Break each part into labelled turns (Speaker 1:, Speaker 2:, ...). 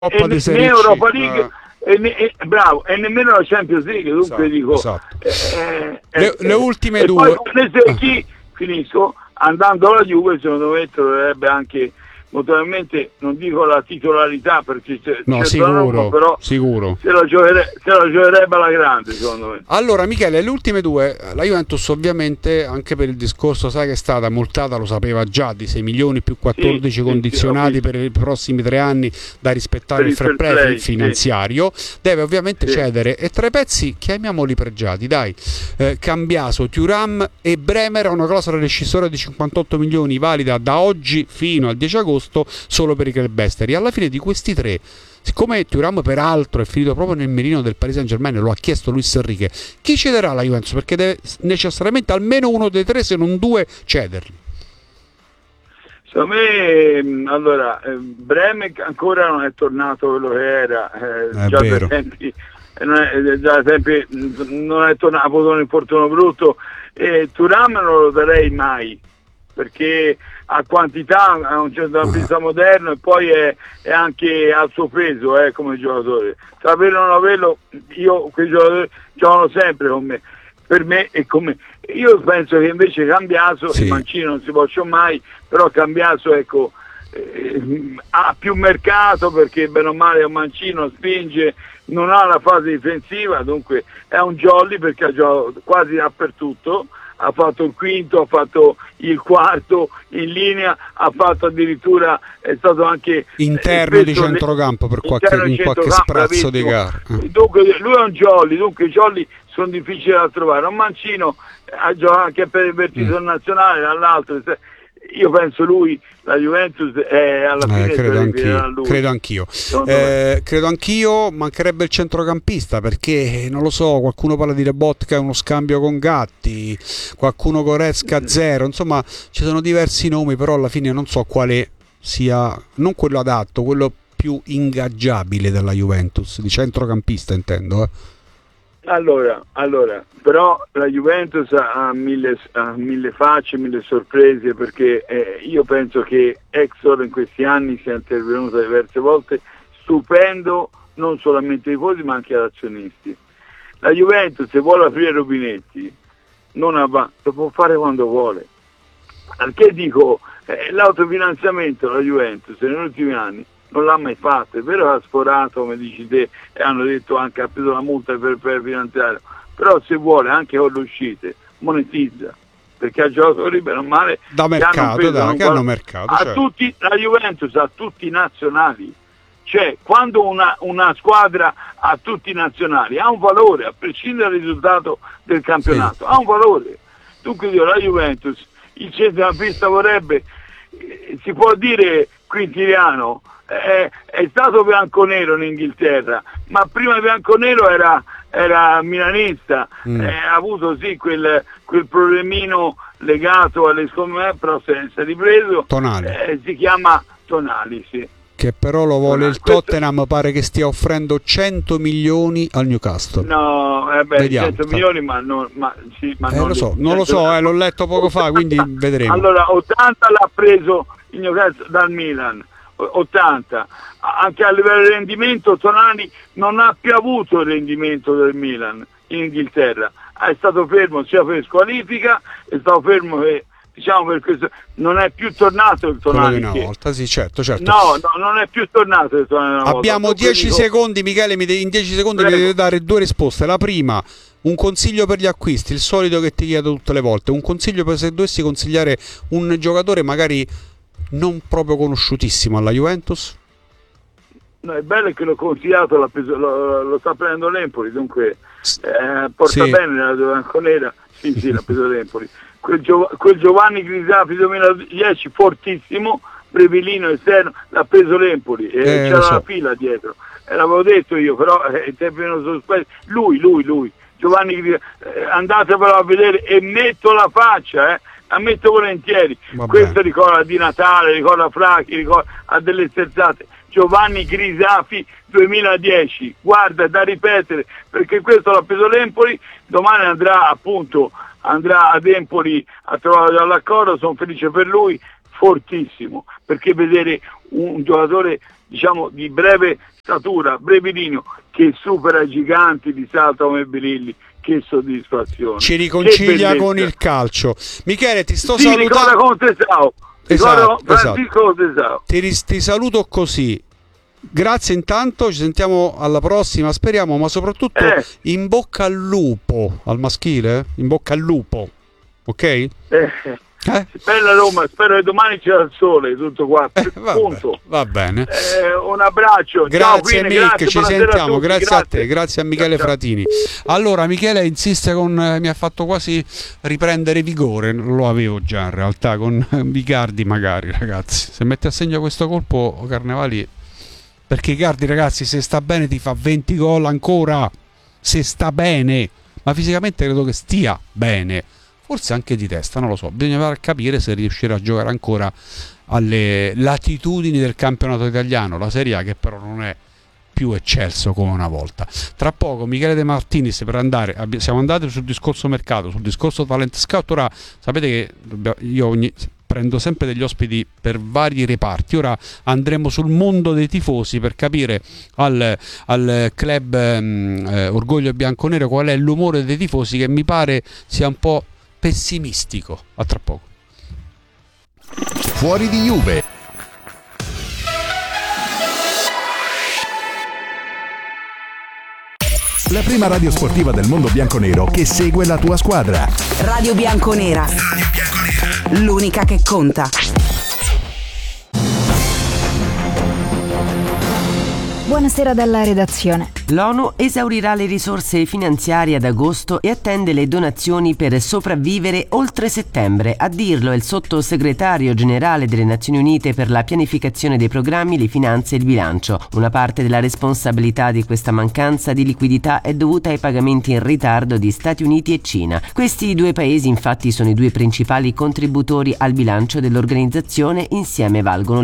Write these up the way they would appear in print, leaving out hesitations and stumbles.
Speaker 1: Coppa di Serie
Speaker 2: né
Speaker 1: C.
Speaker 2: Europa League bravo, e nemmeno la Champions League, dunque dico
Speaker 1: esatto. Le ultime
Speaker 2: e
Speaker 1: due
Speaker 2: poi chi finisco andando alla Juve, secondo me troverebbe anche notoriamente, non dico la titolarità perché
Speaker 1: no,
Speaker 2: Roma, però
Speaker 1: sicuro.
Speaker 2: se la giocherebbe alla grande, secondo me.
Speaker 1: Allora Michele, le ultime due, la Juventus ovviamente anche per il discorso, sai che è stata multata, lo sapeva già, di 6 milioni più 14 condizionati per i prossimi 3 anni da rispettare il fair play finanziario, deve ovviamente cedere, e tra i pezzi chiamiamoli pregiati, dai, Cambiaso, Thuram e Bremer ha una clausola rescissoria di 58 milioni valida da oggi fino al 10 agosto solo per i club esteri. Alla fine di questi tre, siccome Thuram peraltro è finito proprio nel mirino del Paris Saint-Germain, lo ha chiesto Luis Enrique, chi cederà la Juventus? Perché deve necessariamente almeno uno dei tre, se non due, cederli.
Speaker 2: Secondo me, allora, Bremer ancora non è tornato quello che era, già da tempi, non è tornato, ha avuto un infortunio brutto, e Thuram non lo darei mai, perché ha quantità, ha un centrocampista moderno, e poi è anche al suo peso come giocatore. Tra averlo o non averlo, io quei giocatori giocano sempre con me. Per me è come io penso che invece Cambiaso, il Mancino non si può mai, però Cambiaso ha più mercato, perché bene o male è un mancino, spinge, non ha la fase difensiva, dunque è un jolly perché ha giocato quasi dappertutto, ha fatto il quinto, ha fatto il quarto in linea, ha fatto addirittura, è stato anche
Speaker 1: interno di centrocampo per qualche sprazzo di gara.
Speaker 2: Dunque lui è un jolly, dunque i jolly sono difficili da trovare. Un mancino ha giocato anche per il Vertiso nazionale, dall'altro. Io penso la Juventus è alla fine
Speaker 1: credo anch'io, mancherebbe il centrocampista, perché non lo so, qualcuno parla di Lobotka, uno scambio con Gatti, qualcuno Goretzka 0, insomma ci sono diversi nomi, però alla fine non so quale sia, non quello adatto, quello più ingaggiabile della Juventus, di centrocampista intendo.
Speaker 2: Allora, però la Juventus ha mille facce, mille sorprese, perché io penso che Exor in questi anni sia intervenuta diverse volte, stupendo non solamente i tifosi ma anche gli azionisti. La Juventus, se vuole aprire rubinetti, lo può fare quando vuole. Perché dico, l'autofinanziamento della Juventus negli ultimi anni non l'ha mai fatto. È vero che ha sforato, come dici te, e hanno detto anche ha preso la multa per finanziario, però se vuole anche con le uscite monetizza, perché ha giocatori bene o male
Speaker 1: da mercato, che hanno mercato,
Speaker 2: la Juventus ha tutti i nazionali, cioè quando una squadra ha tutti i nazionali ha un valore, a prescindere dal risultato del campionato, ha un valore. Dunque la Juventus, il centrocampista vorrebbe, si può dire Quintiliano, è stato bianconero in Inghilterra, ma prima bianconero era milanista, ha avuto quel problemino legato alle scommesse, però si è ripreso.
Speaker 1: Tonali.
Speaker 2: Si chiama Tonali,
Speaker 1: che però lo vuole il Tottenham, pare che stia offrendo 100 milioni al Newcastle.
Speaker 2: No, 100 milioni, ma non
Speaker 1: lo so, l'ho letto poco fa, quindi vedremo.
Speaker 2: Allora, 80 l'ha preso il Newcastle dal Milan, 80. Anche a livello di rendimento Tonali non ha più avuto il rendimento del Milan in Inghilterra, è stato fermo sia per squalifica, è stato fermo per questo, non è più tornato il Tonali
Speaker 1: una volta, certo.
Speaker 2: No, non è più tornato il Tonali.
Speaker 1: Abbiamo 10 secondi, Michele, in 10 secondi mi devi dare due risposte. La prima, un consiglio per gli acquisti, il solito che ti chiedo tutte le volte, un consiglio per se dovessi consigliare un giocatore magari non proprio conosciutissimo alla Juventus.
Speaker 2: No, è bello che l'ho consigliato, lo sta prendendo l'Empoli, dunque porta bene la bianconera, l'ha preso l'Empoli. Quel Giovanni Grisafi 2010 fortissimo, brevilino esterno, l'ha preso l'Empoli, c'era la fila dietro, l'avevo detto io, però i tempi non sono sospetti. Lui Giovanni Grisafi, andatevelo a vedere, e metto la faccia, ammetto volentieri. Questo ricorda di Natale, ricorda Flacchi, ha delle sterzate. Giovanni Grisafi 2010, guarda, è da ripetere, perché questo l'ha preso l'Empoli, domani andrà ad Empoli a trovare dall'accordo, sono felice per lui, fortissimo, perché vedere un giocatore di breve statura, brevilineo, che supera i giganti di Satamo e Bililli. Che soddisfazione,
Speaker 1: ci riconcilia con il calcio. Michele, ti sto salutando
Speaker 2: con Tesao. Francisco Tesao.
Speaker 1: Ti saluto così. Grazie intanto, ci sentiamo alla prossima, speriamo, ma soprattutto in bocca al lupo, al maschile, in bocca al lupo, ok?
Speaker 2: Bella Roma, spero che domani c'è il sole, tutto qua, punto.
Speaker 1: Va bene.
Speaker 2: Un abbraccio.
Speaker 1: Grazie Mick, ci sentiamo,
Speaker 2: grazie
Speaker 1: a te, grazie a Michele Fratini. Allora Michele insiste mi ha fatto quasi riprendere vigore, non lo avevo già in realtà, con Icardi magari, ragazzi. Se mette a segno questo colpo Carnevali, perché Icardi, ragazzi, se sta bene ti fa 20 gol ancora, se sta bene, ma fisicamente credo che stia bene. Forse anche di testa, non lo so, bisogna capire se riuscirà a giocare ancora alle latitudini del campionato italiano, la Serie A, che però non è più eccelso come una volta. Tra poco Michele De Martinis, siamo andati sul discorso mercato, sul discorso talent scout. Ora sapete che io prendo sempre degli ospiti per vari reparti. Ora andremo sul mondo dei tifosi per capire al club Orgoglio Bianconero qual è l'umore dei tifosi, che mi pare sia un po' pessimistico. A tra poco.
Speaker 3: Fuori di Juve. La prima radio sportiva del mondo bianconero che segue la tua squadra.
Speaker 4: Radio Bianconera. L'unica che conta.
Speaker 5: Buonasera dalla redazione.
Speaker 6: L'ONU esaurirà le risorse finanziarie ad agosto e attende le donazioni per sopravvivere oltre settembre. A dirlo è il sottosegretario generale delle Nazioni Unite per la pianificazione dei programmi, le finanze e il bilancio. Una parte della responsabilità di questa mancanza di liquidità è dovuta ai pagamenti in ritardo di Stati Uniti e Cina. Questi due paesi infatti sono i due principali contributori al bilancio dell'organizzazione, insieme valgono il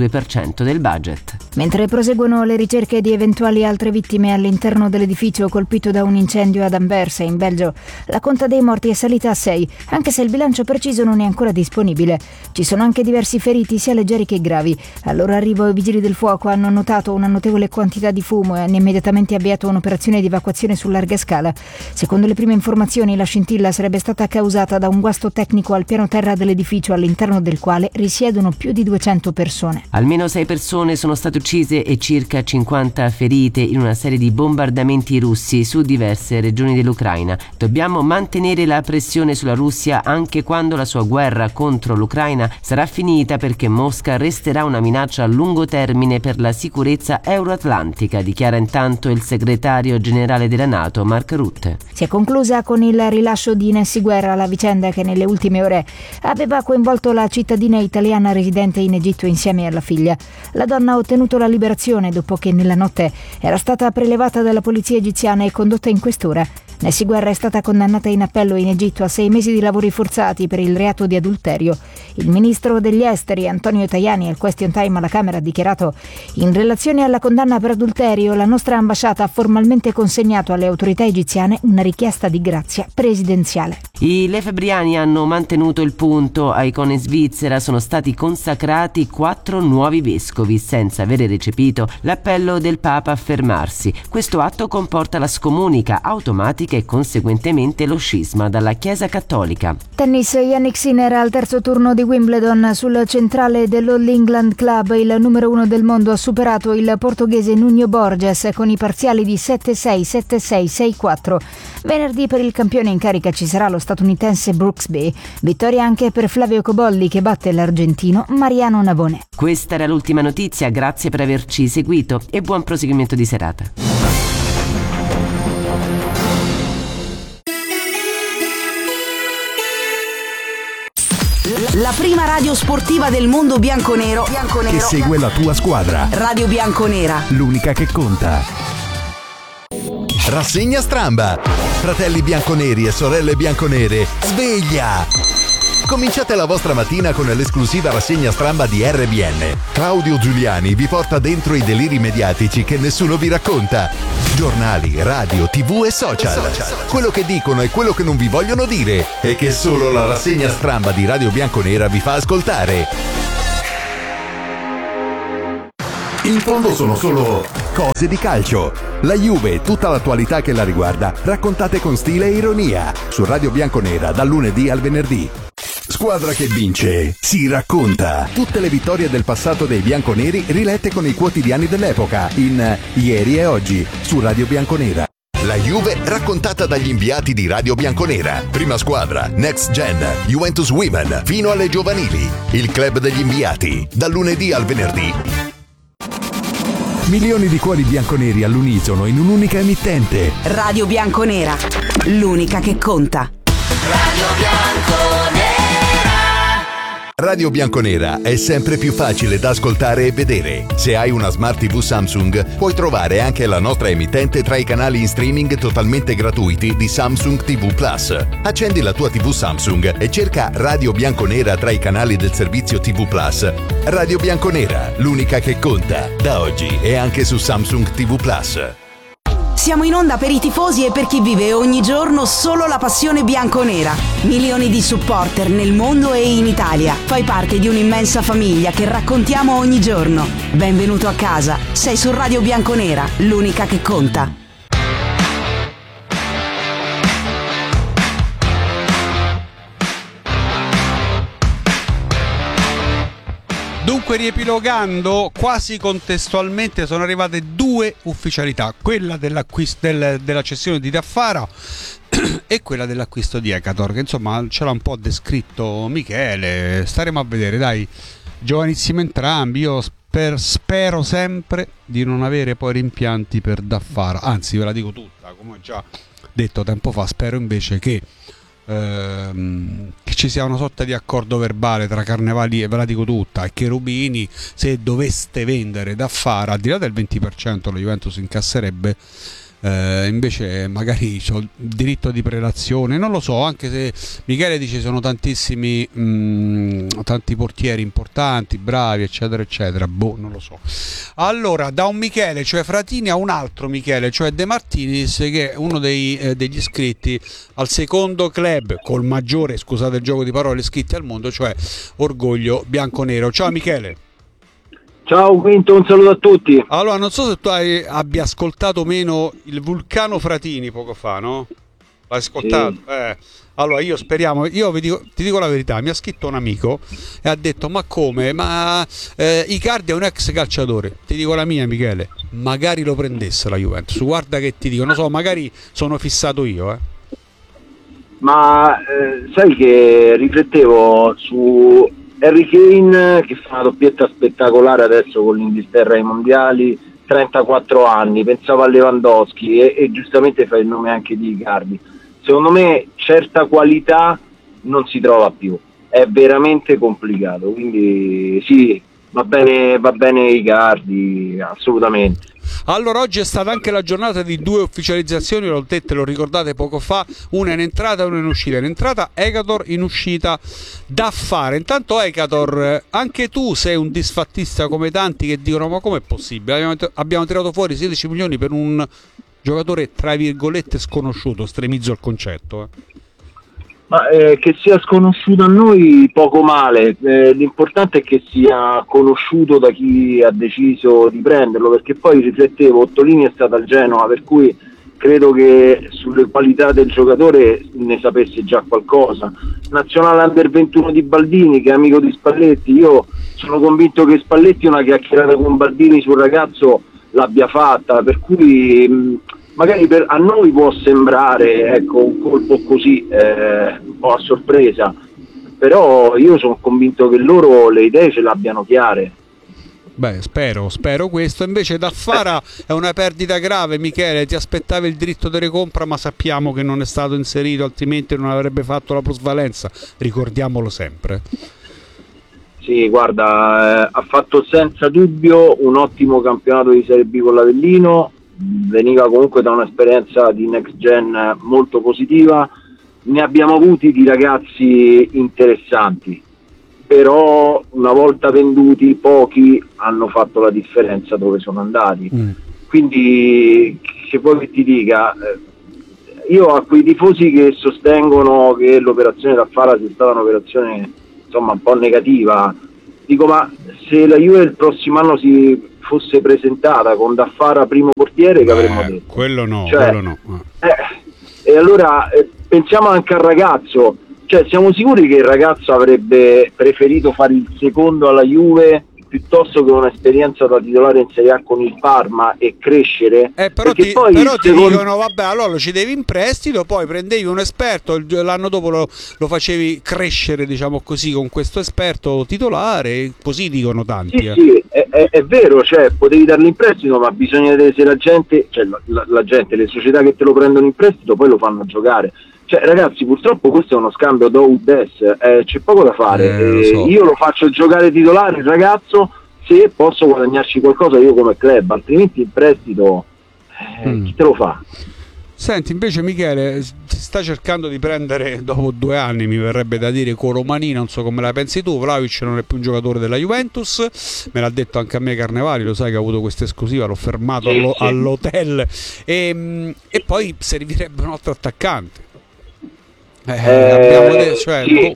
Speaker 6: 42% del budget.
Speaker 5: Mentre proseguono le ricerche di eventuali altre vittime all'interno dell'edificio colpito da un incendio ad Anversa, in Belgio, la conta dei morti è salita a 6, anche se il bilancio preciso non è ancora disponibile. Ci sono anche diversi feriti, sia leggeri che gravi. Al loro arrivo i vigili del fuoco hanno notato una notevole quantità di fumo e hanno immediatamente avviato un'operazione di evacuazione su larga scala. Secondo le prime informazioni, la scintilla sarebbe stata causata da un guasto tecnico al piano terra dell'edificio, all'interno del quale risiedono più di 200 persone.
Speaker 6: Almeno 6 persone sono state uccise e circa 50 ferite in una serie di bombardamenti russi su diverse regioni dell'Ucraina. Dobbiamo mantenere la pressione sulla Russia anche quando la sua guerra contro l'Ucraina sarà finita, perché Mosca resterà una minaccia a lungo termine per la sicurezza euroatlantica, dichiara intanto il segretario generale della NATO Mark Rutte.
Speaker 5: Si è conclusa con il rilascio di Nessy Guerra, la vicenda che nelle ultime ore aveva coinvolto la cittadina italiana residente in Egitto insieme alla figlia. La donna ha ottenuto la liberazione dopo che nella notte era stata prelevata dalla polizia egiziana e condotta in questura. Nessy Guerra è stata condannata in appello in Egitto a 6 mesi di lavori forzati per il reato di adulterio. Il ministro degli esteri Antonio Tajani al Question Time alla Camera ha dichiarato: in relazione alla condanna per adulterio, la nostra ambasciata ha formalmente consegnato alle autorità egiziane una richiesta di grazia presidenziale.
Speaker 6: I lefebbriani hanno mantenuto il punto. A Icona in Svizzera sono stati consacrati 4 nuovi vescovi senza avere recepito l'appello del Papa a fermarsi. Questo atto comporta la scomunica automatica e conseguentemente lo scisma dalla Chiesa Cattolica.
Speaker 5: Tennis, Jannik Sinner al terzo turno di Wimbledon. Sul centrale dell'All England Club, il numero 1 del mondo ha superato il portoghese Nuno Borges con i parziali di 7-6, 7-6, 6-4. Venerdì per il campione in carica ci sarà lo statunitense Brooksby. Vittoria anche per Flavio Cobolli, che batte l'argentino Mariano Navone.
Speaker 6: Questa era l'ultima notizia, grazie per averci seguito e buon proseguimento di serata.
Speaker 4: La prima radio sportiva del mondo bianconero
Speaker 3: Che segue la tua squadra.
Speaker 4: Radio Bianconera.
Speaker 3: L'unica che conta. Rassegna Stramba. Fratelli bianconeri e sorelle bianconere, sveglia! Cominciate la vostra mattina con l'esclusiva rassegna Stramba di RBN. Claudio Giuliani vi porta dentro i deliri mediatici che nessuno vi racconta. Giornali, radio, TV e social. Quello che dicono e quello che non vi vogliono dire e che solo la rassegna Stramba di Radio Bianconera vi fa ascoltare. In fondo sono solo Cose di calcio. La Juve e tutta l'attualità che la riguarda, raccontate con stile e ironia, su Radio Bianconera dal lunedì al venerdì. Squadra che vince si racconta. Tutte le vittorie del passato dei bianconeri rilette con i quotidiani dell'epoca in Ieri e Oggi su Radio Bianconera. La Juve raccontata dagli inviati di Radio Bianconera. Prima squadra, Next Gen, Juventus Women, fino alle giovanili. Il club degli inviati, dal lunedì al venerdì. Milioni di cuori bianconeri all'unisono in un'unica emittente.
Speaker 4: Radio Bianconera, l'unica che conta.
Speaker 7: Radio Bianconera.
Speaker 3: Radio Bianconera è sempre più facile da ascoltare e vedere. Se hai una Smart TV Samsung, puoi trovare anche la nostra emittente tra i canali in streaming totalmente gratuiti di Samsung TV Plus. Accendi la tua TV Samsung e cerca Radio Bianconera tra i canali del servizio TV Plus. Radio Bianconera, l'unica che conta. Da oggi è anche su Samsung TV Plus.
Speaker 4: Siamo in onda per i tifosi e per chi vive ogni giorno solo la passione bianconera. Milioni di supporter nel mondo e in Italia. Fai parte di un'immensa famiglia che raccontiamo ogni giorno. Benvenuto a casa. Sei su Radio Bianconera, l'unica che conta.
Speaker 1: Dunque, riepilogando, quasi contestualmente sono arrivate due ufficialità, quella della cessione di Daffara e quella dell'acquisto di Ekator, che insomma ce l'ha un po' descritto Michele. Staremo a vedere, dai, giovanissimi entrambi. Io spero sempre di non avere poi rimpianti per Daffara, anzi ve la dico tutta, come ho già detto tempo fa, spero invece che ci sia una sorta di accordo verbale tra Carnevali e, ve la dico tutta, e Cherubini, se doveste vendere Daffara, al di là del 20% la Juventus incasserebbe, invece magari c'ho il diritto di prelazione, non lo so, anche se Michele dice sono tantissimi tanti portieri importanti, bravi, eccetera eccetera, non lo so. Allora, da un Michele, cioè Fratini, a un altro Michele, cioè De Martinis, che è uno degli iscritti al secondo club col maggiore, scusate il gioco di parole, iscritti al mondo, cioè Orgoglio Bianconero. Ciao Michele.
Speaker 8: Ciao Quinto, un saluto a tutti.
Speaker 1: Allora, non so se tu abbia ascoltato meno il Vulcano Fratini poco fa, no? L'hai ascoltato? Sì. Allora, ti dico la verità, mi ha scritto un amico e ha detto: ma come? Ma Icardi è un ex calciatore. Ti dico la mia, Michele, magari lo prendesse la Juventus. Guarda che ti dico, non so, magari sono fissato io,
Speaker 8: Ma sai che riflettevo su Harry Kane, che fa una doppietta spettacolare adesso con l'Inghilterra ai mondiali, 34 anni, pensavo a Lewandowski e giustamente fai il nome anche di Icardi. Secondo me certa qualità non si trova più, è veramente complicato, quindi sì, va bene Icardi, assolutamente.
Speaker 1: Allora, oggi è stata anche la giornata di due ufficializzazioni, l'ho detto, lo ricordate poco fa, una in entrata e una in uscita. In entrata Ekator, in uscita Daffara. Intanto Ekator, anche tu sei un disfattista come tanti che dicono: ma com'è possibile? Abbiamo tirato fuori 16 milioni per un giocatore tra virgolette sconosciuto, stremizzo il concetto.
Speaker 8: Ma che sia sconosciuto a noi poco male, l'importante è che sia conosciuto da chi ha deciso di prenderlo, perché poi riflettevo, Ottolini è stato al Genoa, per cui credo che sulle qualità del giocatore ne sapesse già qualcosa. Nazionale Under 21 di Baldini, che è amico di Spalletti, io sono convinto che Spalletti una chiacchierata con Baldini sul ragazzo l'abbia fatta, per cui magari a noi può sembrare, ecco, un colpo così un po' a sorpresa, però io sono convinto che loro le idee ce l'abbiano chiare.
Speaker 1: Beh, spero questo. Invece Daffara è una perdita grave. Michele, ti aspettavi il diritto di recompra, ma sappiamo che non è stato inserito, altrimenti non avrebbe fatto la plusvalenza, ricordiamolo sempre.
Speaker 8: Sì, guarda, ha fatto senza dubbio un ottimo campionato di Serie B con l'Avellino, veniva comunque da un'esperienza di Next Gen molto positiva, ne abbiamo avuti di ragazzi interessanti, però una volta venduti pochi hanno fatto la differenza dove sono andati. Quindi che vuoi che ti dica, io a quei tifosi che sostengono che l'operazione Daffara sia stata un'operazione insomma un po' negativa, Dico, ma se la Juve il prossimo anno si fosse presentata con Daffara primo portiere, che avremmo detto?
Speaker 1: Quello no,
Speaker 8: cioè,
Speaker 1: quello no.
Speaker 8: E allora pensiamo anche al ragazzo, cioè siamo sicuri che il ragazzo avrebbe preferito fare il secondo alla Juve piuttosto che un'esperienza da titolare in Serie A con il Parma e crescere?
Speaker 1: Però ti dicono, vabbè, allora lo cedevi in prestito, poi prendevi un esperto, l'anno dopo lo facevi crescere, diciamo così, con questo esperto titolare, così dicono tanti.
Speaker 8: Sì, è vero, cioè potevi darlo in prestito, ma bisogna vedere se la gente, cioè la gente, le società che te lo prendono in prestito poi lo fanno giocare. Cioè ragazzi, purtroppo questo è uno scambio do-des, c'è poco da fare,
Speaker 1: so.
Speaker 8: Io lo faccio giocare titolare il ragazzo se posso guadagnarci qualcosa io come club, altrimenti in prestito chi te lo fa?
Speaker 1: Senti, invece Michele sta cercando di prendere, dopo 2 anni mi verrebbe da dire, Colomani, non so come la pensi tu. Vlahovic non è più un giocatore della Juventus, me l'ha detto anche a me Carnevali, lo sai che ha avuto questa esclusiva, l'ho fermato all'hotel, e poi servirebbe un altro attaccante. Abbiamo detto,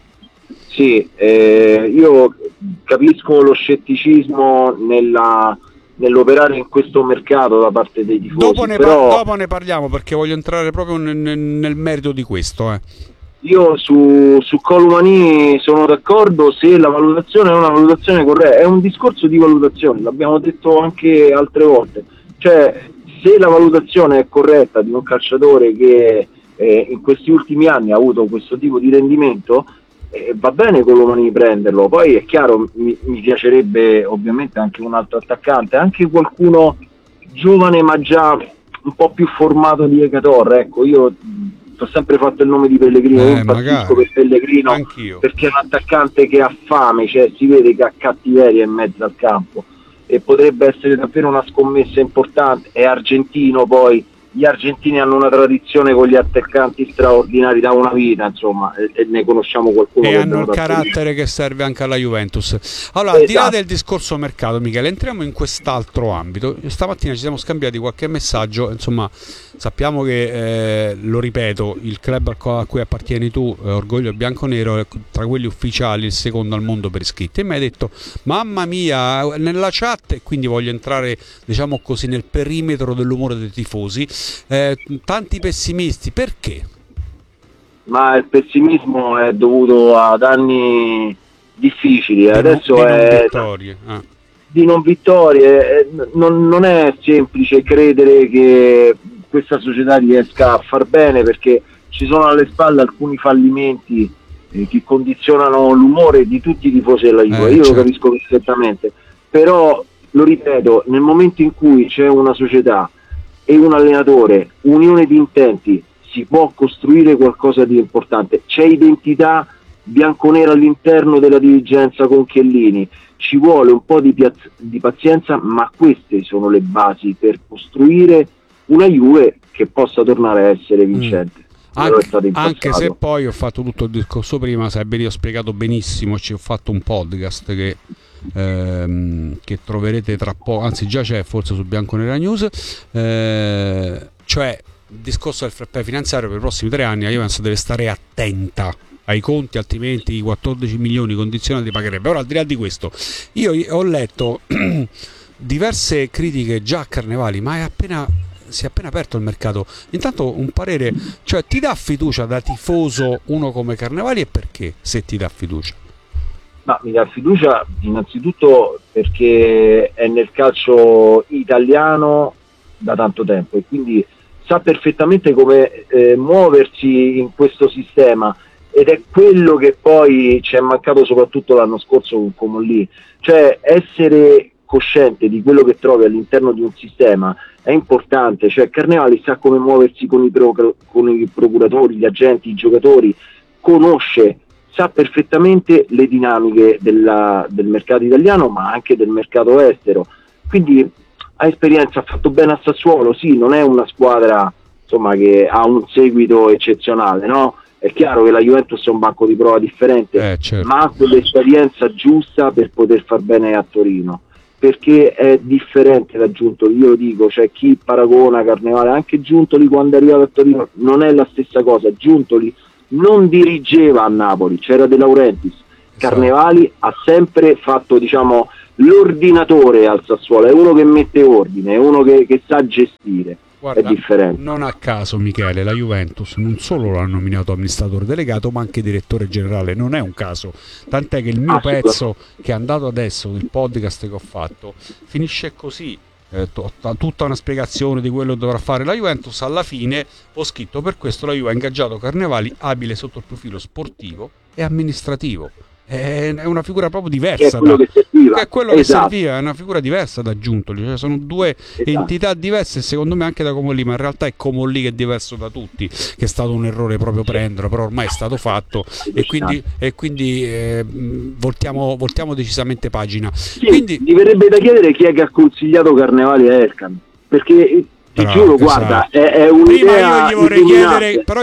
Speaker 8: io capisco lo scetticismo nell'operare in questo mercato da parte dei tifosi.
Speaker 1: Dopo ne parliamo, perché voglio entrare proprio nel merito di questo.
Speaker 8: Io su Colomani sono d'accordo se la valutazione è una valutazione corretta, è un discorso di valutazione, l'abbiamo detto anche altre volte, cioè se la valutazione è corretta di un calciatore che in questi ultimi anni ha avuto questo tipo di rendimento, va bene Colomani prenderlo. Poi è chiaro, mi piacerebbe ovviamente anche un altro attaccante, anche qualcuno giovane ma già un po' più formato di Ekator. Ecco, io ho sempre fatto il nome di Pellegrino, io impazzisco per Pellegrino.
Speaker 1: Anch'io.
Speaker 8: Perché è un attaccante che ha fame, cioè si vede che ha cattiveria in mezzo al campo e potrebbe essere davvero una scommessa importante. È argentino, poi gli argentini hanno una tradizione con gli attaccanti straordinari da una vita, insomma, e ne conosciamo qualcuno.
Speaker 1: E hanno il carattere che serve anche alla Juventus. Allora, al di là del discorso mercato, Michele, entriamo in quest'altro ambito. Stamattina ci siamo scambiati qualche messaggio, insomma, sappiamo che, lo ripeto, il club a cui appartieni tu, Orgoglio Bianconero, è tra quelli ufficiali il secondo al mondo per iscritti, e mi hai detto, mamma mia, nella chat, e quindi voglio entrare, diciamo così, nel perimetro dell'umore dei tifosi, tanti pessimisti, perché?
Speaker 8: Ma il pessimismo è dovuto ad anni difficili, adesso di non vittorie. Non è semplice credere che questa società riesca a far bene, perché ci sono alle spalle alcuni fallimenti che condizionano l'umore di tutti i tifosi della Juve. Io lo capisco perfettamente, però lo ripeto, nel momento in cui c'è una società e un allenatore, unione di intenti, si può costruire qualcosa di importante. C'è identità bianconera all'interno della dirigenza con Chiellini, ci vuole un po' di pazienza, ma queste sono le basi per costruire una Juve che possa tornare a essere vincente.
Speaker 1: Anche se poi ho fatto tutto il discorso prima, sai, ho spiegato benissimo, ci ho fatto un podcast che troverete tra poco, anzi già c'è forse su Bianconera News, cioè il discorso del fair play finanziario per i prossimi 3 anni. La Juventus deve stare attenta ai conti, altrimenti i 14 milioni condizionati pagherebbe. Ora, al di là di questo, io ho letto diverse critiche già a Carnevali, ma si è appena aperto il mercato. Intanto un parere, cioè ti dà fiducia da tifoso uno come Carnevali, e perché, se ti dà fiducia?
Speaker 8: Ma mi dà fiducia innanzitutto perché è nel calcio italiano da tanto tempo e quindi sa perfettamente come muoversi in questo sistema, ed è quello che poi ci è mancato soprattutto l'anno scorso con Comolli, cioè essere cosciente di quello che trovi all'interno di un sistema è importante. Cioè Carnevali sa come muoversi con i procuratori, gli agenti, i giocatori, sa perfettamente le dinamiche del mercato italiano, ma anche del mercato estero, quindi ha esperienza, ha fatto bene a Sassuolo. Sì, non è una squadra, insomma, che ha un seguito eccezionale, no? È chiaro che la Juventus è un banco di prova differente,
Speaker 1: certo,
Speaker 8: ma ha quell'esperienza giusta per poter far bene a Torino, perché è differente da Giuntoli. Io lo dico, cioè chi paragona Carnevale, anche Giuntoli quando è arrivato a Torino non è la stessa cosa. Giuntoli non dirigeva a Napoli, c'era De Laurentiis, Carnevali ha sempre fatto, diciamo, l'ordinatore al Sassuolo, è uno che mette ordine, è uno che sa gestire.
Speaker 1: Guarda,
Speaker 8: è differente.
Speaker 1: Non a caso, Michele, la Juventus non solo l'ha nominato amministratore delegato, ma anche direttore generale. Non è un caso, tant'è che il mio pezzo che è andato adesso, il podcast che ho fatto, finisce così. Tutta una spiegazione di quello che dovrà fare la Juventus. Alla fine ho scritto: per questo la Juve ha ingaggiato Carnevali, abile sotto il profilo sportivo e amministrativo. È una figura proprio diversa,
Speaker 8: che è quello che serviva,
Speaker 1: che è quello che serviva, è una figura diversa da Giuntoli, cioè sono due entità diverse, secondo me anche da Comolli, ma in realtà è Comolli che è diverso da tutti, che è stato un errore proprio prenderlo, però ormai è stato fatto e quindi voltiamo decisamente pagina. Quindi
Speaker 8: mi verrebbe da chiedere chi è che ha consigliato Carnevali a Elkan, perché ti giuro, guarda, è un'idea.
Speaker 1: Prima io gli vorrei chiedere, però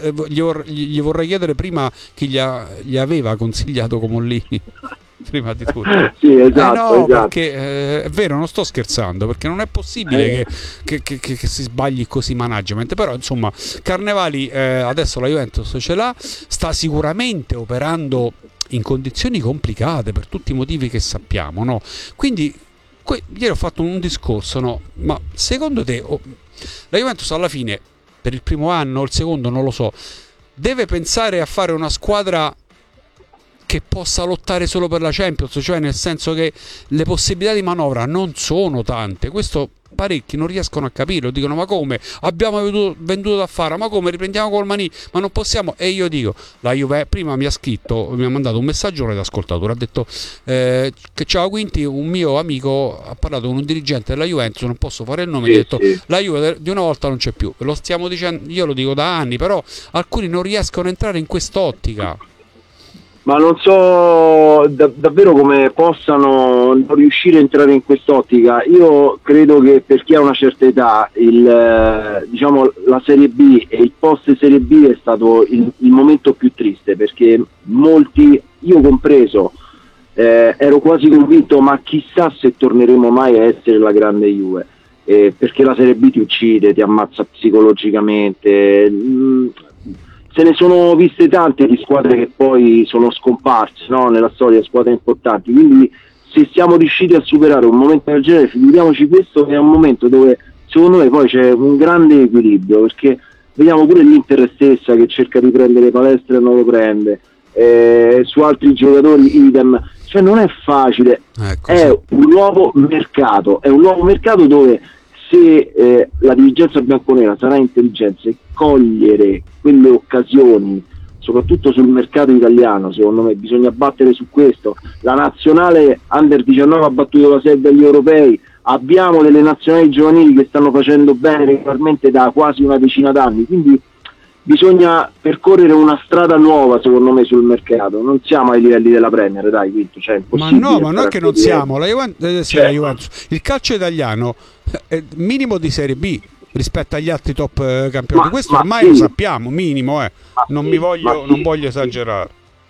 Speaker 1: gli vorrei chiedere prima chi gli aveva consigliato Comolli. Prima di tutto.
Speaker 8: Sì, esatto.
Speaker 1: Perché è vero, non sto scherzando, perché non è possibile che si sbagli così management. Però insomma, Carnevali adesso la Juventus ce l'ha, sta sicuramente operando in condizioni complicate per tutti i motivi che sappiamo, no? Quindi ieri ho fatto un discorso, no? Ma secondo te la Juventus alla fine, per il primo anno o il secondo, non lo so, deve pensare a fare una squadra che possa lottare solo per la Champions, cioè nel senso che le possibilità di manovra non sono tante? Questo parecchi non riescono a capirlo, dicono: ma come abbiamo venduto da fare, ma come riprendiamo col Maní, ma non possiamo. E io dico, la Juve prima mi ha mandato un messaggio all'ascoltatore, ha detto che ciao Quinti, un mio amico ha parlato con un dirigente della Juventus, non posso fare il nome, ha detto la Juve di una volta non c'è più. Lo stiamo dicendo, io lo dico da anni, però alcuni non riescono a entrare in quest'ottica.
Speaker 8: Ma non so davvero come possano non riuscire a entrare in quest'ottica. Io credo che per chi ha una certa età diciamo la Serie B e il post Serie B è stato il momento più triste, perché molti, io compreso, ero quasi convinto, ma chissà se torneremo mai a essere la grande Juve, perché la Serie B ti uccide, ti ammazza psicologicamente. Se ne sono viste tante di squadre che poi sono scomparse, no? Nella storia, squadre importanti. Quindi se siamo riusciti a superare un momento del genere, figuriamoci questo, che è un momento dove secondo me poi c'è un grande equilibrio, perché vediamo pure l'Inter stessa che cerca di prendere Palestra e non lo prende, su altri giocatori idem, cioè non è facile, è un nuovo mercato dove se la dirigenza bianconera sarà intelligente e cogliere quelle occasioni, soprattutto sul mercato italiano, secondo me bisogna battere su questo. La nazionale Under 19 ha battuto la Serbia agli europei, abbiamo delle nazionali giovanili che stanno facendo bene regolarmente da quasi una decina d'anni, quindi bisogna percorrere una strada nuova, secondo me, sul mercato. Non siamo ai livelli della Premier, dai, Vinto, cioè,
Speaker 1: ma no, ma non è che non siamo. La Juventus, il calcio italiano è minimo di Serie B rispetto agli altri top campionati. Questo ormai lo sappiamo, minimo, non voglio esagerare.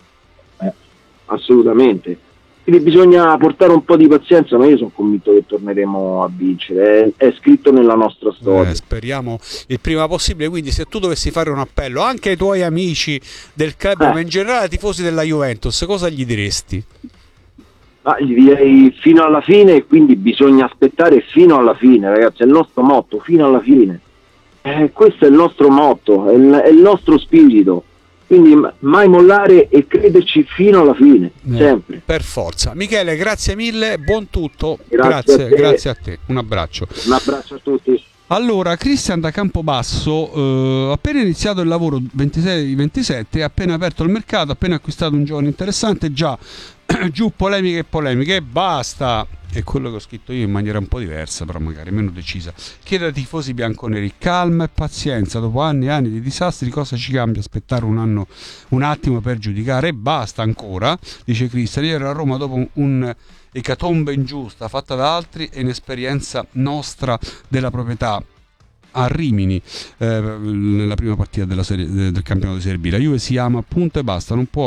Speaker 8: Assolutamente. Quindi bisogna portare un po' di pazienza, ma io sono convinto che torneremo a vincere, è scritto nella nostra storia.
Speaker 1: Speriamo il prima possibile. Quindi se tu dovessi fare un appello anche ai tuoi amici del club, ma in generale ai tifosi della Juventus, cosa gli diresti?
Speaker 8: Gli direi fino alla fine, e quindi bisogna aspettare fino alla fine, ragazzi, è il nostro motto, fino alla fine. Questo è il nostro motto, è il nostro spirito. Quindi mai mollare e crederci fino alla fine, sempre.
Speaker 1: Per forza. Michele, grazie mille, buon tutto.
Speaker 8: Grazie
Speaker 1: a te. Un abbraccio.
Speaker 8: Un abbraccio a tutti.
Speaker 1: Allora, Cristian da Campobasso, appena iniziato il lavoro 26-27, appena aperto il mercato, appena acquistato un giovane interessante, già giù polemiche, basta. È quello che ho scritto io in maniera un po' diversa, però magari meno decisa. Chiedo ai tifosi bianconeri calma e pazienza, dopo anni e anni di disastri cosa ci cambia aspettare un attimo per giudicare, e basta ancora, dice Cristian. Ieri a Roma dopo un ecatombe ingiusta fatta da altri e inesperienza nostra della proprietà a Rimini, nella prima partita del campionato di Serie B. La Juve si ama, punto e basta, non può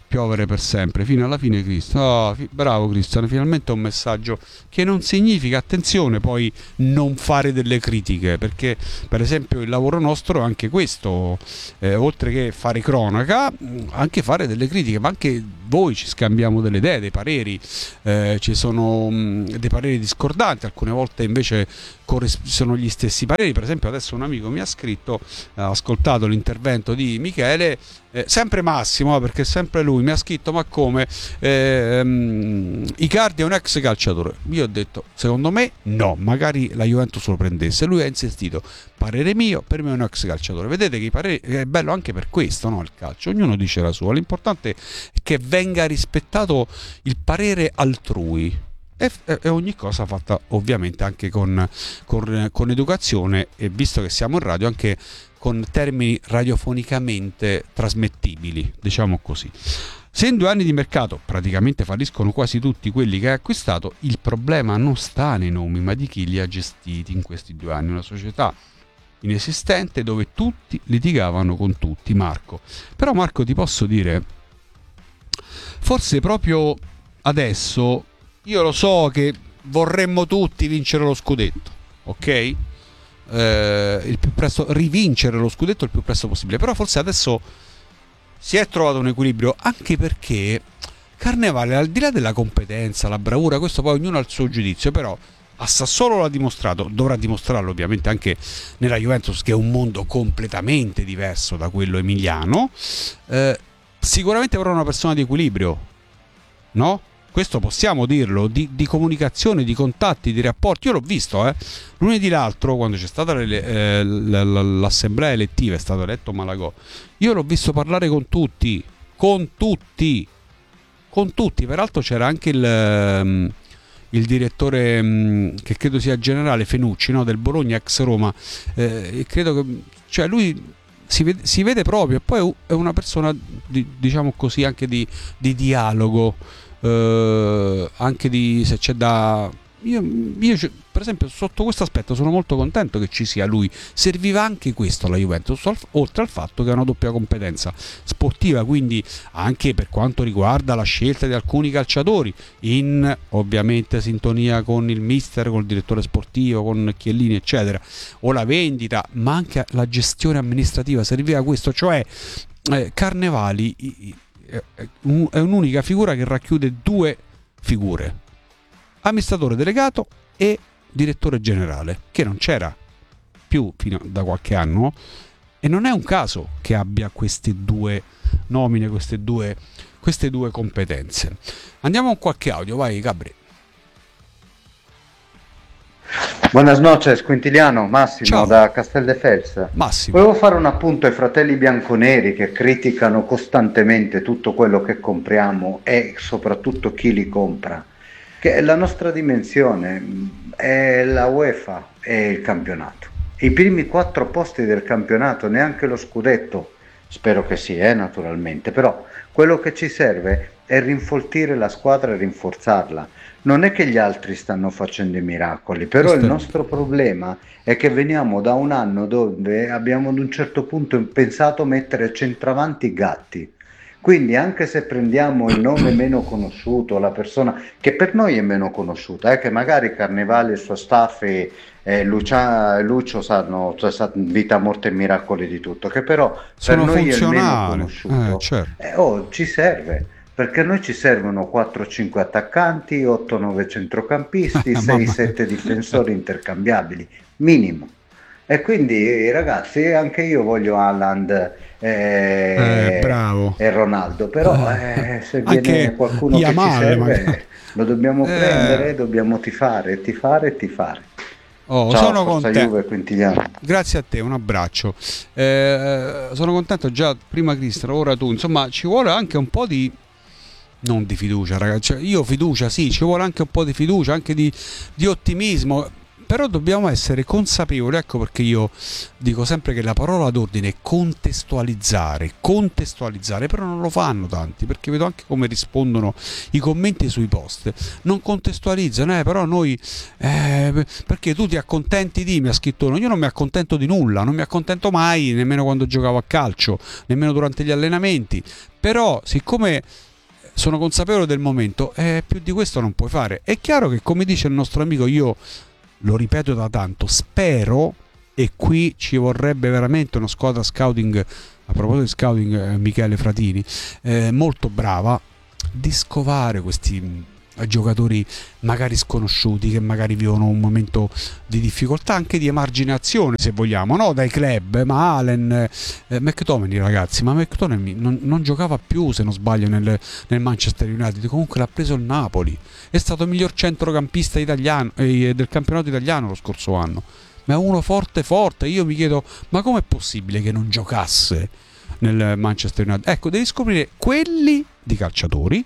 Speaker 1: piovere per sempre fino alla fine, Cristian. Bravo Cristian, finalmente un messaggio che non significa, attenzione, poi non fare delle critiche, perché per esempio il lavoro nostro è anche questo, oltre che fare cronaca, anche fare delle critiche, ma anche voi ci scambiamo delle idee, dei pareri, ci sono dei pareri discordanti, alcune volte invece sono gli stessi pareri. Per esempio adesso un amico mi ha scritto, ha ascoltato l'intervento di Michele, sempre Massimo, perché sempre lui mi ha scritto: ma come, Icardi è un ex calciatore? Io ho detto secondo me no, magari la Juventus lo prendesse. Lui ha insistito: parere mio, per me è un ex calciatore. Vedete che i pareri, è bello anche per questo, no? Il calcio, ognuno dice la sua, l'importante è che venga rispettato il parere altrui. E ogni cosa fatta ovviamente anche con educazione, e visto che siamo in radio, anche con termini radiofonicamente trasmettibili, diciamo così. Se in 2 anni di mercato praticamente falliscono quasi tutti quelli che hai acquistato, il problema non sta nei nomi, ma di chi li ha gestiti in questi 2 anni. Una società inesistente dove tutti litigavano con tutti, Marco. Però Marco, ti posso dire, forse proprio adesso, io lo so che vorremmo tutti vincere lo scudetto, ok? Il più presto, rivincere lo scudetto il più presto possibile, però forse adesso si è trovato un equilibrio, anche perché Carnevale, al di là della competenza, la bravura, questo poi ognuno ha il suo giudizio, però a Sassuolo l'ha dimostrato, dovrà dimostrarlo ovviamente anche nella Juventus, che è un mondo completamente diverso da quello emiliano. Sicuramente avrà una persona di equilibrio, no? Questo possiamo dirlo, di comunicazione, di contatti, di rapporti. Io l'ho visto, lunedì l'altro, quando c'è stata l'assemblea elettiva, è stato eletto Malagò, io l'ho visto parlare con tutti. Peraltro c'era anche il direttore, che credo sia generale, Fenucci, no? Del Bologna, ex Roma, credo che, cioè lui si vede proprio, e poi è una persona diciamo così, anche di dialogo, anche di, se c'è da, io per esempio sotto questo aspetto sono molto contento che ci sia lui. Serviva anche questo alla Juventus, oltre al fatto che ha una doppia competenza sportiva, quindi anche per quanto riguarda la scelta di alcuni calciatori, in ovviamente sintonia con il mister, con il direttore sportivo, con Chiellini eccetera, o la vendita, ma anche la gestione amministrativa. Serviva questo, cioè Carnevali è un'unica figura che racchiude 2 figure: amministratore delegato e direttore generale, che non c'era più fino da qualche anno, e non è un caso che abbia queste 2 nomine, queste due competenze. Andiamo con qualche audio, vai Gabri.
Speaker 9: Buenas noches, Quintiliano, Massimo.
Speaker 1: Ciao.
Speaker 9: Da Casteldefels.
Speaker 1: Massimo.
Speaker 9: Volevo fare un appunto ai fratelli bianconeri che criticano costantemente tutto quello che compriamo e soprattutto chi li compra, che la nostra dimensione è la UEFA e il campionato. I primi 4 posti del campionato, neanche lo scudetto, spero che sia, naturalmente, però quello che ci serve è rinfoltire la squadra e rinforzarla. Non è che gli altri stanno facendo i miracoli, però il nostro problema è che veniamo da un anno dove abbiamo ad un certo punto pensato mettere centravanti Gatti. Quindi anche se prendiamo il nome meno conosciuto, la persona che per noi è meno conosciuta, che magari Carnevale, il suo staff e Lucio sanno, cioè, vita, morte e miracoli di tutto, che però
Speaker 1: sono
Speaker 9: per noi è il meno
Speaker 1: funzionali.
Speaker 9: conosciuto.
Speaker 1: Certo.
Speaker 9: Ci serve. Perché a noi ci servono 4-5 attaccanti, 8-9 centrocampisti, 6-7 difensori intercambiabili, minimo. E quindi ragazzi, anche io voglio Haaland
Speaker 1: bravo.
Speaker 9: e Ronaldo, però se viene
Speaker 1: Anche
Speaker 9: qualcuno
Speaker 1: Yamal,
Speaker 9: che ci serve,
Speaker 1: magari.
Speaker 9: lo dobbiamo prendere, dobbiamo tifare. Ciao,
Speaker 1: sono
Speaker 9: forza
Speaker 1: contento.
Speaker 9: Juve, Quintiliano.
Speaker 1: Grazie a te, un abbraccio. Sono contento, già prima Cristian, ora tu. Insomma, ci vuole anche un po' di, non di fiducia, ragazzi. Cioè, io fiducia, sì, ci vuole anche un po' di fiducia, anche di ottimismo. però dobbiamo essere consapevoli, ecco perché io dico sempre che la parola d'ordine è contestualizzare, però non lo fanno tanti, perché vedo anche come rispondono i commenti sui post, non contestualizzano, però noi perché tu ti accontenti di, mi ha scritto uno, io non mi accontento di nulla, non mi accontento mai, nemmeno quando giocavo a calcio, nemmeno durante gli allenamenti, però siccome sono consapevole del momento, più di questo non puoi fare. È chiaro che, come dice il nostro amico, io lo ripeto da tanto, spero, e qui ci vorrebbe veramente una squadra scouting, a proposito di scouting, Michele Fratini, molto brava, di scovare questi giocatori magari sconosciuti, che magari vivono un momento di difficoltà, anche di emarginazione, se vogliamo, no? Dai club, ma Allen, McTominay, ragazzi, ma McTominay non giocava più, se non sbaglio, nel Manchester United, comunque l'ha preso il Napoli, è stato il miglior centrocampista italiano del campionato italiano lo scorso anno, ma è uno forte, io mi chiedo, ma com'è possibile che non giocasse nel Manchester United? Ecco, devi scoprire quelli di calciatori,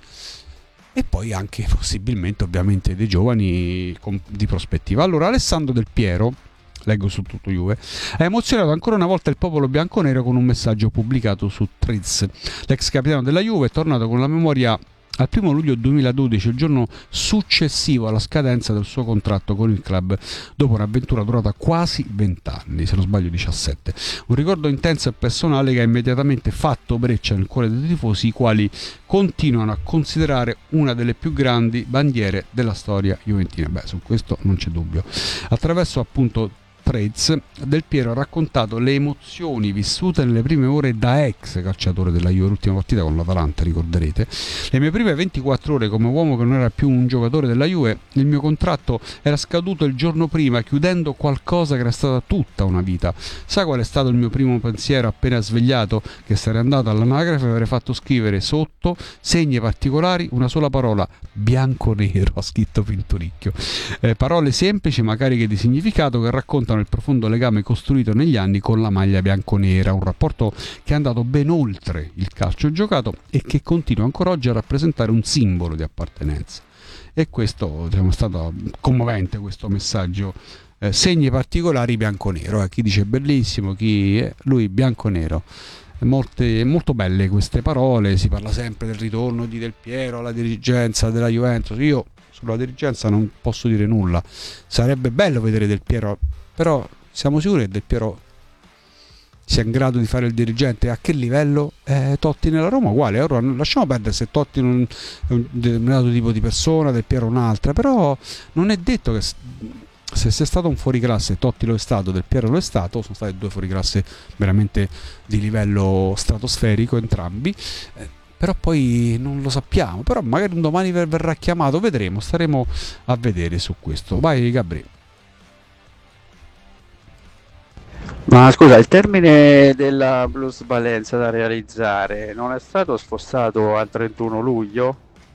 Speaker 1: e poi anche possibilmente ovviamente dei giovani di prospettiva. Allora, Alessandro Del Piero, leggo su Tutto Juve, ha emozionato ancora una volta il popolo bianconero con un messaggio pubblicato su Threads. L'ex capitano della Juve è tornato con la memoria al 1 luglio 2012, il giorno successivo alla scadenza del suo contratto con il club, dopo un'avventura durata quasi 20 anni, se non sbaglio 17. Un ricordo intenso e personale che ha immediatamente fatto breccia nel cuore dei tifosi, i quali continuano a considerare una delle più grandi bandiere della storia juventina. Beh, su questo non c'è dubbio. Attraverso appunto Threads, Del Piero ha raccontato le emozioni vissute nelle prime ore da ex calciatore della Juve, l'ultima partita con l'Atalanta, ricorderete. Le mie prime 24 ore come uomo che non era più un giocatore della Juve, il mio contratto era scaduto il giorno prima, chiudendo qualcosa che era stata tutta una vita. Sa qual è stato il mio primo pensiero appena svegliato? Che sarei andato all'anagrafe e avrei fatto scrivere sotto segni particolari una sola parola: bianco-nero, ha scritto Pinturicchio. Parole semplici ma cariche di significato, che raccontano il profondo legame costruito negli anni con la maglia bianconera, un rapporto che è andato ben oltre il calcio giocato e che continua ancora oggi a rappresentare un simbolo di appartenenza. E questo, diciamo, è stato commovente, questo messaggio. Segni particolari bianconero, chi dice bellissimo, chi lui bianconero. Molto belle queste parole, si parla sempre del ritorno di Del Piero alla dirigenza della Juventus. Io sulla dirigenza non posso dire nulla, sarebbe bello vedere Del Piero, però siamo sicuri che Del Piero sia in grado di fare il dirigente? A che livello? Totti nella Roma uguale, ora lasciamo perdere se Totti è un determinato tipo di persona, Del Piero un'altra, però non è detto che se sei stato un fuoriclasse, Totti lo è stato, Del Piero lo è stato, sono stati due fuoriclasse veramente di livello stratosferico entrambi, però poi non lo sappiamo, però magari un domani verrà chiamato, vedremo, staremo a vedere su questo. Vai Gabri.
Speaker 10: Ma scusa, il termine della plusvalenza da realizzare non è stato spostato al 31 luglio?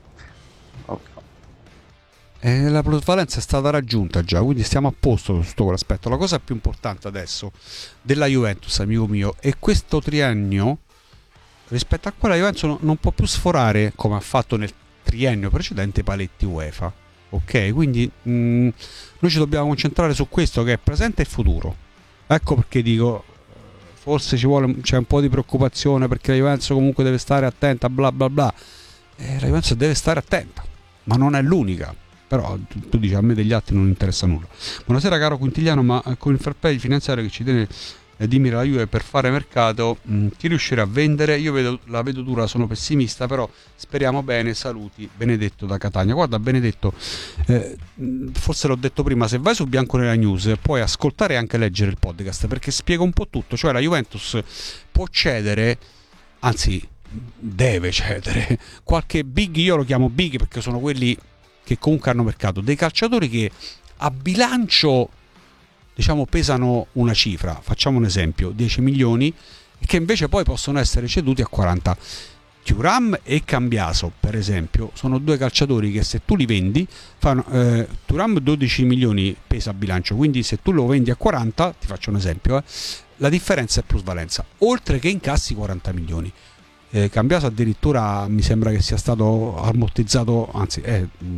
Speaker 10: Okay.
Speaker 1: La plusvalenza è stata raggiunta già, quindi stiamo a posto su tutto quell'aspetto. La cosa più importante adesso della Juventus, amico mio, è questo triennio, rispetto a quella Juventus non può più sforare, come ha fatto nel triennio precedente, i paletti UEFA. Ok, quindi noi ci dobbiamo concentrare su questo, che è presente e futuro. Ecco perché dico, forse c'è un po' di preoccupazione, perché la Juventus comunque deve stare attenta, bla bla bla. La Juventus deve stare attenta, ma non è l'unica. Però tu dici, a me degli altri non interessa nulla. Buonasera caro Quintigliano, ma con il fair play finanziario che ci tiene di mira la Juve per fare mercato, chi riuscirà a vendere? Io la vedo dura, sono pessimista, però speriamo bene. Saluti, Benedetto da Catania. Guarda Benedetto, forse l'ho detto prima, se vai su Bianconera News puoi ascoltare e anche leggere il podcast, perché spiega un po' tutto. Cioè la Juventus può cedere, anzi deve cedere qualche big, io lo chiamo big perché sono quelli che comunque hanno mercato, dei calciatori che a bilancio, diciamo, pesano una cifra, facciamo un esempio, 10 milioni, e che invece poi possono essere ceduti a 40. Thuram e Cambiaso, per esempio, sono due calciatori che se tu li vendi fanno, Thuram 12 milioni pesa a bilancio, quindi se tu lo vendi a 40, ti faccio un esempio, la differenza è plusvalenza, oltre che incassi 40 milioni. Cambiaso addirittura mi sembra che sia stato ammortizzato, anzi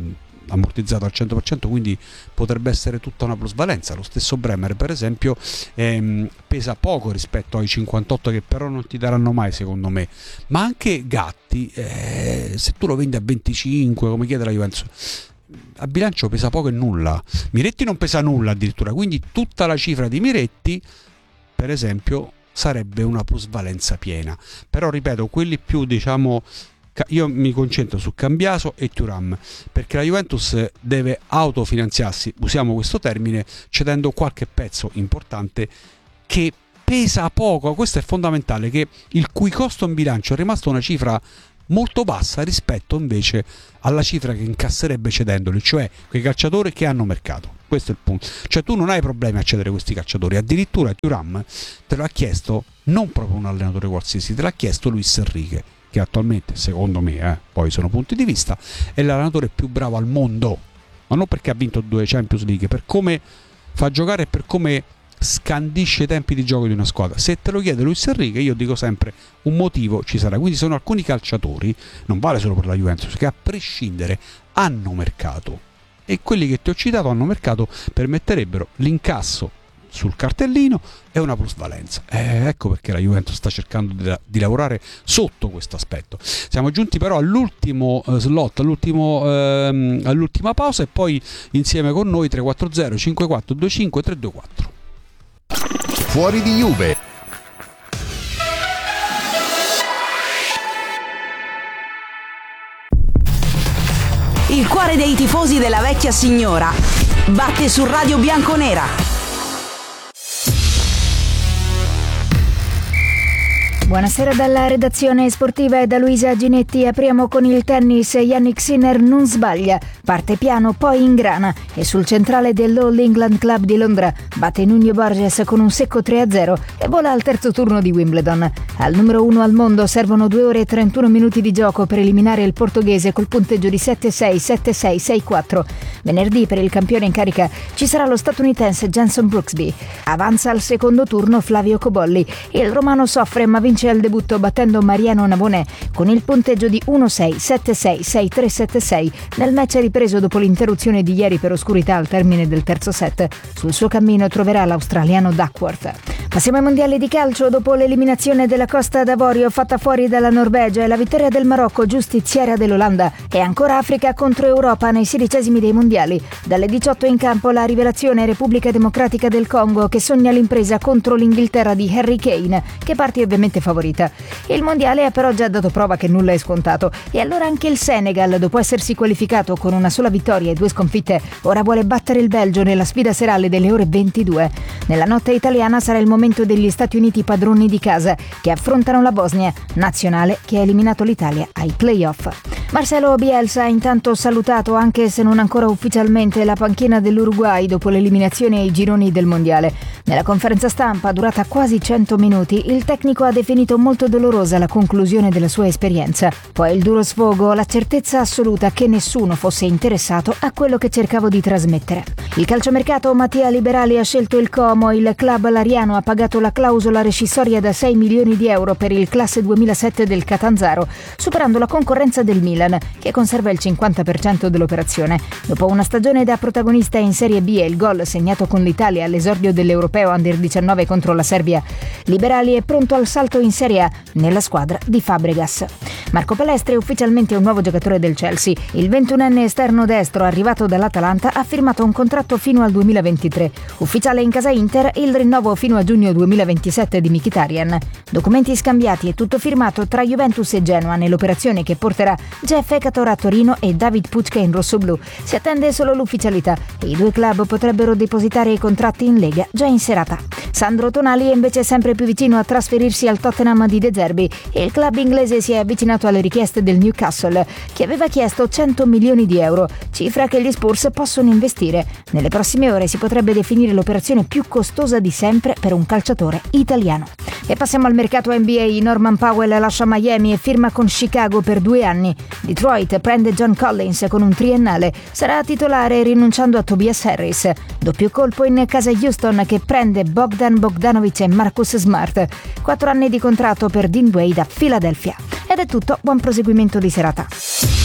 Speaker 1: ammortizzato al 100%, quindi potrebbe essere tutta una plusvalenza. Lo stesso Bremer, per esempio, pesa poco rispetto ai 58 che però non ti daranno mai, secondo me. Ma anche Gatti, se tu lo vendi a 25 come chiede la Juventus, a bilancio pesa poco e nulla. Miretti non pesa nulla addirittura, quindi tutta la cifra di Miretti, per esempio, sarebbe una plusvalenza piena. Però ripeto, quelli più, diciamo, io mi concentro su Cambiaso e Thuram, perché la Juventus deve autofinanziarsi, usiamo questo termine, cedendo qualche pezzo importante che pesa poco. Questo è fondamentale, che il cui costo in bilancio è rimasto una cifra molto bassa rispetto invece alla cifra che incasserebbe cedendoli, cioè quei calciatori che hanno mercato. Questo è il punto. Cioè tu non hai problemi a cedere questi calciatori, addirittura Thuram te l'ha chiesto non proprio un allenatore qualsiasi, te l'ha chiesto Luis Enrique, che attualmente, secondo me, poi sono punti di vista, è l'allenatore più bravo al mondo, ma non perché ha vinto 2 Champions League, per come fa giocare e per come scandisce i tempi di gioco di una squadra. Se te lo chiede Luis Enrique, io dico sempre un motivo ci sarà. Quindi sono alcuni calciatori, non vale solo per la Juventus, che a prescindere hanno mercato, e quelli che ti ho citato hanno mercato permetterebbero l'incasso sul cartellino e una plusvalenza. Ecco perché la Juventus sta cercando di lavorare sotto questo aspetto. Siamo giunti però all'ultimo slot, all'ultima pausa, e poi insieme con noi 340 5425 324.
Speaker 3: Fuori di Juve.
Speaker 4: Il cuore dei tifosi della vecchia signora batte su Radio Bianconera.
Speaker 5: Buonasera dalla redazione sportiva e da Luisa Ginetti. Apriamo con il tennis. Yannick Sinner non sbaglia, parte piano poi ingrana e sul centrale dell'All England Club di Londra batte Nuno Borges con un secco 3-0 e vola al terzo turno di Wimbledon. Al numero 1 al mondo servono 2 ore e 31 minuti di gioco per eliminare il portoghese col punteggio di 7-6, 7-6, 6-4. Venerdì per il campione in carica ci sarà lo statunitense Jenson Brooksby. Avanza al secondo turno Flavio Cobolli. Il romano soffre ma vince al debutto battendo Mariano Nabonè con il punteggio di 1-6, 7-6, 6-3, 7-6 nel match ripreso dopo l'interruzione di ieri per oscurità al termine del terzo set. Sul suo cammino troverà l'australiano Duckworth. Passiamo ai mondiali di calcio. Dopo l'eliminazione della Costa d'Avorio fatta fuori dalla Norvegia e la vittoria del Marocco giustiziera dell'Olanda, è ancora Africa contro Europa nei 16esimi dei mondiali. Dalle 18 in campo la rivelazione Repubblica Democratica del Congo, che sogna l'impresa contro l'Inghilterra di Harry Kane, che parte ovviamente favorita. Il mondiale ha però già dato prova che nulla è scontato, e allora anche il Senegal, dopo essersi qualificato con una sola vittoria e 2 sconfitte, ora vuole battere il Belgio nella sfida serale delle ore 22. Nella notte italiana sarà il momento degli Stati Uniti padroni di casa, che affrontano la Bosnia, nazionale che ha eliminato l'Italia ai play-off. Marcelo Bielsa ha intanto salutato, anche se non ancora ufficialmente, la panchina dell'Uruguay dopo l'eliminazione ai gironi del mondiale. Nella conferenza stampa, durata quasi 100 minuti, il tecnico ha definito molto dolorosa la conclusione della sua esperienza. Poi il duro sfogo, la certezza assoluta che nessuno fosse interessato a quello che cercavo di trasmettere. Il calciomercato Mattia Liberali ha scelto il Como. Il club lariano ha pagato la clausola rescissoria da 6 milioni di euro per il classe 2007 del Catanzaro, superando la concorrenza del Milan, che conserva il 50% dell'operazione. Dopo una stagione da protagonista in Serie B e il gol segnato con l'Italia all'esordio dell'Europeo Under 19 contro la Serbia, Liberali è pronto al salto in Serie A nella squadra di Fabregas. Marco Palestri è ufficialmente un nuovo giocatore del Chelsea. Il 21enne esterno destro arrivato dall'Atalanta ha firmato un contratto fino al 2023. Ufficiale in casa Inter il rinnovo fino a giugno 2027 di Mkhitaryan. Documenti scambiati e tutto firmato tra Juventus e Genoa nell'operazione che porterà Jeff Ekator a Torino e David Pucca in rossoblù. Si attende solo l'ufficialità e i due club potrebbero depositare i contratti in Lega già in serata. Sandro Tonali è invece sempre più vicino a trasferirsi al Tottenham di De Zerbi e il club inglese si è avvicinato alle richieste del Newcastle, che aveva chiesto 100 milioni di euro, cifra che gli Spurs possono investire. Nelle prossime ore si potrebbe definire l'operazione più costosa di sempre per un calciatore italiano. E passiamo al mercato NBA. Norman Powell lascia Miami e firma con Chicago per 2 anni. Detroit prende John Collins con un triennale. Sarà titolare rinunciando a Tobias Harris. Doppio colpo in casa Houston, che prende Bogdan Bogdanovic e Marcus Smart. 4 anni di contratto per Dean Wade a Philadelphia. Ed è tutto, buon proseguimento di serata.